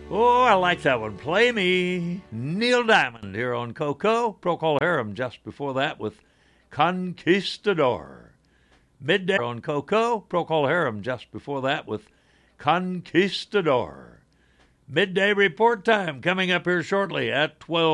Oh, I like that one. Play Me. Neil Diamond here on Coco. Procol Harum just before that with Conquistador. Midday on Coco. Procol Harum just before that with Conquistador. Midday report time coming up here shortly at 12.